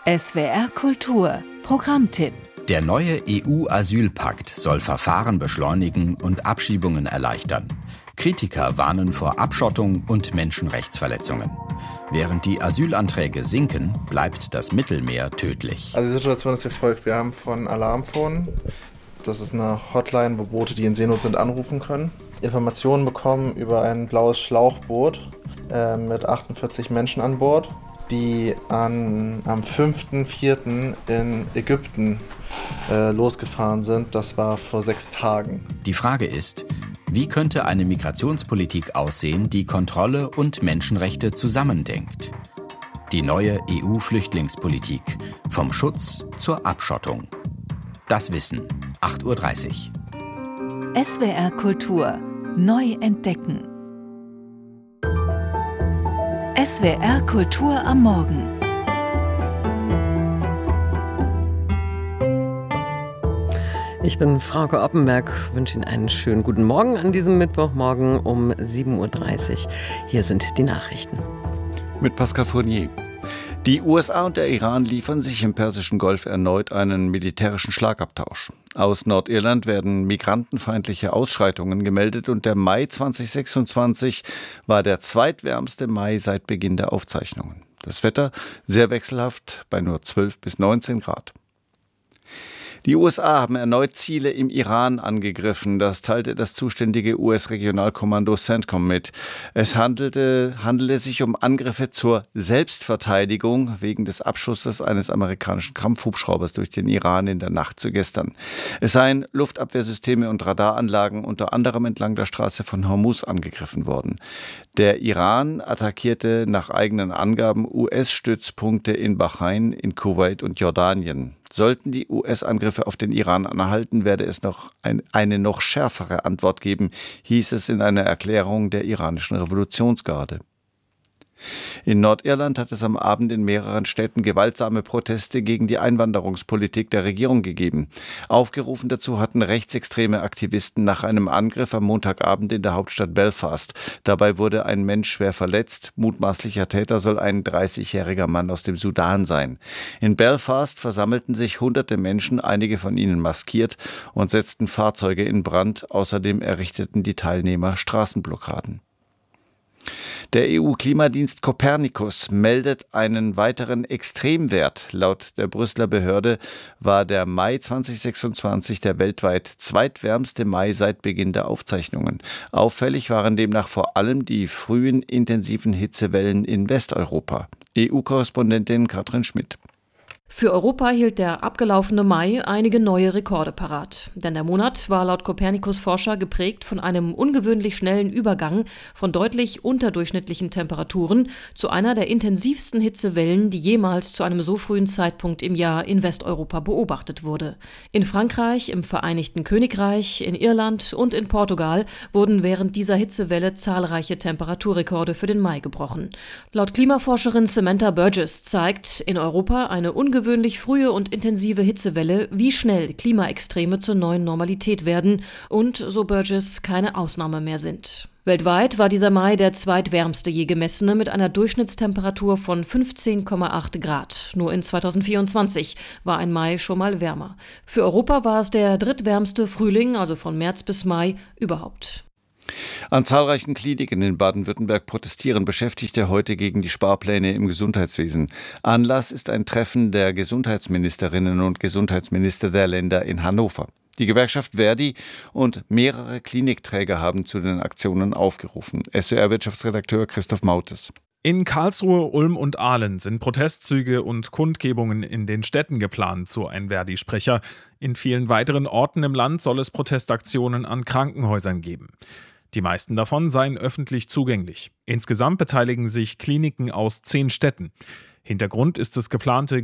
SWR Kultur Programmtipp. Der neue EU-Asylpakt soll Verfahren beschleunigen und Abschiebungen erleichtern. Kritiker warnen vor Abschottung und Menschenrechtsverletzungen. Während die Asylanträge sinken, bleibt das Mittelmeer tödlich. Also die Situation ist wie folgt. Wir haben von Alarmphone, das ist eine Hotline, wo Boote, die in Seenot sind, anrufen können, Informationen bekommen über ein blaues Schlauchboot mit 48 Menschen an Bord, die am 5.4. in Ägypten losgefahren sind. Das war vor 6 Tagen. Die Frage ist, wie könnte eine Migrationspolitik aussehen, die Kontrolle und Menschenrechte zusammendenkt? Die neue EU-Flüchtlingspolitik. Vom Schutz zur Abschottung. Das Wissen. 8.30 Uhr. SWR Kultur. Neu entdecken. SWR Kultur am Morgen. Ich bin Frauke Oppenberg, wünsche Ihnen einen schönen guten Morgen an diesem Mittwochmorgen um 7.30 Uhr. Hier sind die Nachrichten. Mit Pascal Fournier. Die USA und der Iran liefern sich im Persischen Golf erneut einen militärischen Schlagabtausch. Aus Nordirland werden migrantenfeindliche Ausschreitungen gemeldet und der Mai 2026 war der zweitwärmste Mai seit Beginn der Aufzeichnungen. Das Wetter sehr wechselhaft bei nur 12 bis 19 Grad. Die USA haben erneut Ziele im Iran angegriffen. Das teilte das zuständige US-Regionalkommando CENTCOM mit. Es handelte sich um Angriffe zur Selbstverteidigung wegen des Abschusses eines amerikanischen Kampfhubschraubers durch den Iran in der Nacht zu gestern. Es seien Luftabwehrsysteme und Radaranlagen unter anderem entlang der Straße von Hormuz angegriffen worden. Der Iran attackierte nach eigenen Angaben US-Stützpunkte in Bahrain, in Kuwait und Jordanien. Sollten die US-Angriffe auf den Iran anhalten, werde es noch eine noch schärfere Antwort geben, hieß es in einer Erklärung der iranischen Revolutionsgarde. In Nordirland hat es am Abend in mehreren Städten gewaltsame Proteste gegen die Einwanderungspolitik der Regierung gegeben. Aufgerufen dazu hatten rechtsextreme Aktivisten nach einem Angriff am Montagabend in der Hauptstadt Belfast. Dabei wurde ein Mensch schwer verletzt. Mutmaßlicher Täter soll ein 30-jähriger Mann aus dem Sudan sein. In Belfast versammelten sich hunderte Menschen, einige von ihnen maskiert, und setzten Fahrzeuge in Brand. Außerdem errichteten die Teilnehmer Straßenblockaden. Der EU-Klimadienst Copernicus meldet einen weiteren Extremwert. Laut der Brüsseler Behörde war der Mai 2026 der weltweit zweitwärmste Mai seit Beginn der Aufzeichnungen. Auffällig waren demnach vor allem die frühen intensiven Hitzewellen in Westeuropa. EU-Korrespondentin Katrin Schmidt. Für Europa hielt der abgelaufene Mai einige neue Rekorde parat. Denn der Monat war laut Copernicus-Forscher geprägt von einem ungewöhnlich schnellen Übergang von deutlich unterdurchschnittlichen Temperaturen zu einer der intensivsten Hitzewellen, die jemals zu einem so frühen Zeitpunkt im Jahr in Westeuropa beobachtet wurde. In Frankreich, im Vereinigten Königreich, in Irland und in Portugal wurden während dieser Hitzewelle zahlreiche Temperaturrekorde für den Mai gebrochen. Laut Klimaforscherin Samantha Burgess zeigt in Europa eine ungewöhnlich frühe und intensive Hitzewelle, wie schnell Klimaextreme zur neuen Normalität werden und, so Burgess, keine Ausnahme mehr sind. Weltweit war dieser Mai der zweitwärmste je gemessene mit einer Durchschnittstemperatur von 15,8 Grad. Nur in 2024 war ein Mai schon mal wärmer. Für Europa war es der drittwärmste Frühling, also von März bis Mai, überhaupt. An zahlreichen Kliniken in Baden-Württemberg protestieren Beschäftigte heute gegen die Sparpläne im Gesundheitswesen. Anlass ist ein Treffen der Gesundheitsministerinnen und Gesundheitsminister der Länder in Hannover. Die Gewerkschaft Verdi und mehrere Klinikträger haben zu den Aktionen aufgerufen. SWR-Wirtschaftsredakteur Christoph Mautes. In Karlsruhe, Ulm und Aalen sind Protestzüge und Kundgebungen in den Städten geplant, so ein Verdi-Sprecher. In vielen weiteren Orten im Land soll es Protestaktionen an Krankenhäusern geben. Die meisten davon seien öffentlich zugänglich. Insgesamt beteiligen sich Kliniken aus 10 Städten. Hintergrund ist das geplante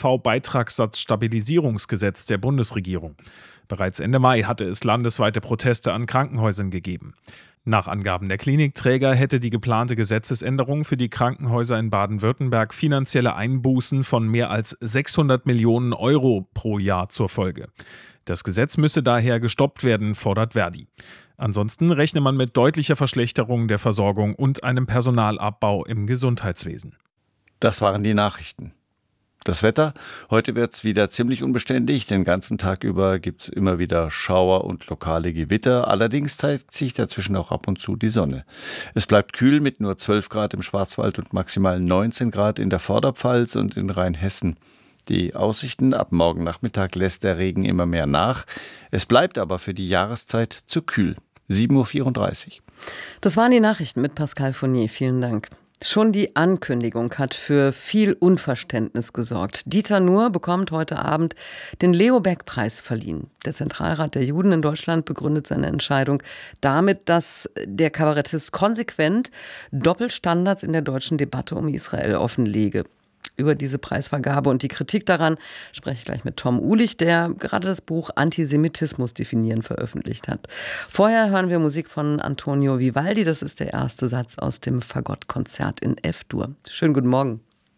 GKV-Beitragssatzstabilisierungsgesetz der Bundesregierung. Bereits Ende Mai hatte es landesweite Proteste an Krankenhäusern gegeben. Nach Angaben der Klinikträger hätte die geplante Gesetzesänderung für die Krankenhäuser in Baden-Württemberg finanzielle Einbußen von mehr als 600 Millionen Euro pro Jahr zur Folge. Das Gesetz müsse daher gestoppt werden, fordert Verdi. Ansonsten rechne man mit deutlicher Verschlechterung der Versorgung und einem Personalabbau im Gesundheitswesen. Das waren die Nachrichten. Das Wetter, heute wird es wieder ziemlich unbeständig. Den ganzen Tag über gibt es immer wieder Schauer und lokale Gewitter. Allerdings zeigt sich dazwischen auch ab und zu die Sonne. Es bleibt kühl mit nur 12 Grad im Schwarzwald und maximal 19 Grad in der Vorderpfalz und in Rheinhessen. Die Aussichten: ab morgen Nachmittag lässt der Regen immer mehr nach. Es bleibt aber für die Jahreszeit zu kühl. 7.34 Uhr. Das waren die Nachrichten mit Pascal Fournier. Vielen Dank. Schon die Ankündigung hat für viel Unverständnis gesorgt. Dieter Nuhr bekommt heute Abend den Leo-Baeck-Preis verliehen. Der Zentralrat der Juden in Deutschland begründet seine Entscheidung damit, dass der Kabarettist konsequent Doppelstandards in der deutschen Debatte um Israel offenlege. Über diese Preisvergabe und die Kritik daran spreche ich gleich mit Tom Uhlich, der gerade das Buch Antisemitismus definieren veröffentlicht hat. Vorher hören wir Musik von Antonio Vivaldi. Das ist der erste Satz aus dem Fagottkonzert in F-Dur. Schönen guten Morgen.